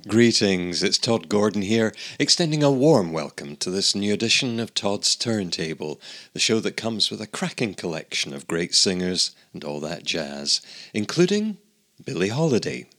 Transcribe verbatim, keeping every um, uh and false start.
Greetings, it's Todd Gordon here, extending a warm welcome to this new edition of Todd's Turntable, the show that comes with a cracking collection of great singers and all that jazz, including Billie Holiday.